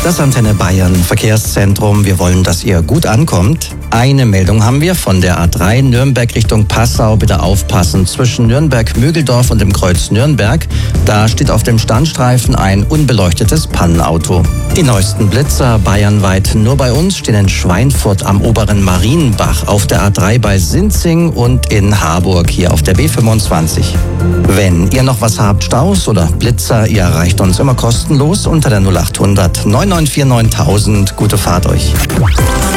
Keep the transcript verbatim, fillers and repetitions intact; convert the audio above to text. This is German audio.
Das Antenne Bayern Verkehrszentrum. Wir wollen, dass ihr gut ankommt. Eine Meldung haben wir von der A drei Nürnberg Richtung Passau. Bitte aufpassen. Zwischen Nürnberg-Mögeldorf und dem Kreuz Nürnberg. Da steht auf dem Standstreifen ein unbeleuchtetes Pannenauto. Die neuesten Blitzer bayernweit nur bei uns stehen in Schweinfurt am oberen Marienbach, auf der A drei bei Sinzing und in Harburg hier auf der B fünfundzwanzig. Wenn ihr noch was habt, Staus oder Blitzer, ihr erreicht uns immer kostenlos unter der null acht hundert neun neun vier neuntausend. Gute Fahrt euch.